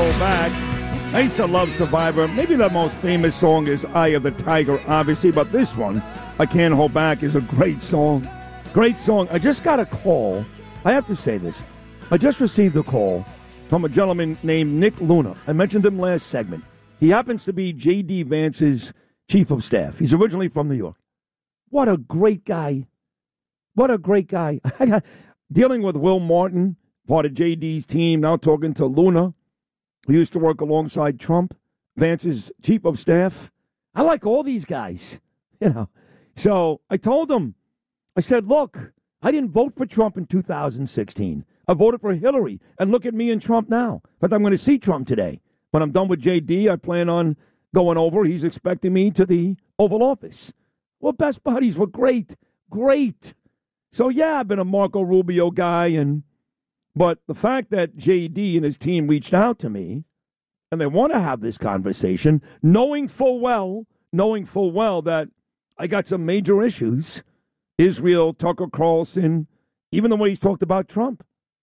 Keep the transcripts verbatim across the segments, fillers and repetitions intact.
Hold Back. I used to love Survivor. Maybe the most famous song is Eye of the Tiger, obviously, but this one, I Can't Hold Back, is a great song. Great song. I just got a call. I have to say this. I just received a call from a gentleman named Nick Luna. I mentioned him last segment. He happens to be J D. Vance's chief of staff. He's originally from New York. What a great guy. What a great guy. I got dealing with Will Martin, part of J D's team, now talking to Luna, who used to work alongside Trump, Vance's chief of staff. I like all these guys, you know. So I told him, I said, look, I didn't vote for Trump in two thousand sixteen. I voted for Hillary, and look at me and Trump now. But I'm going to see Trump today. When I'm done with J D, I plan on going over. He's expecting me to the Oval Office. Well, best buddies were great, great. So, yeah, I've been a Marco Rubio guy, and but the fact that J D and his team reached out to me, and they want to have this conversation, knowing full well, knowing full well that I got some major issues, Israel, Tucker Carlson, even the way he's talked about Trump.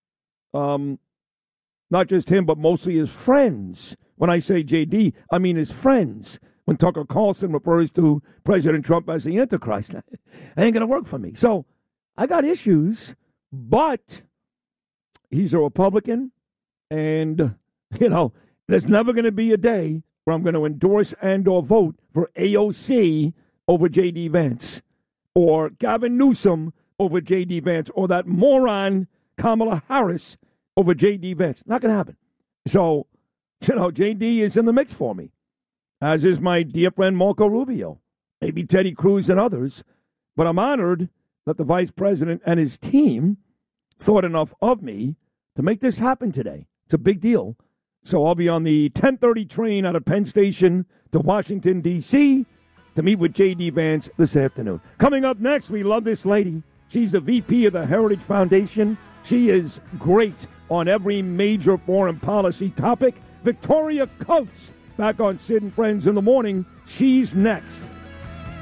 Um, not just him, but mostly his friends. When I say J D, I mean his friends. When Tucker Carlson refers to President Trump as the Antichrist, it ain't going to work for me. So I got issues, but he's a Republican, and, you know, there's never going to be a day where I'm going to endorse and or vote for A O C over J D. Vance, or Gavin Newsom over J D. Vance, or that moron Kamala Harris over J D. Vance. Not going to happen. So, you know, J D is in the mix for me, as is my dear friend Marco Rubio, maybe Teddy Cruz and others. But I'm honored that the vice president and his team thought enough of me to make this happen today. It's a big deal. So I'll be on the ten thirty train out of Penn Station to Washington, D C to meet with J D. Vance this afternoon. Coming up next, we love this lady. She's the V P of the Heritage Foundation. She is great on every major foreign policy topic. Victoria Coates, back on Sid and Friends in the Morning. She's next.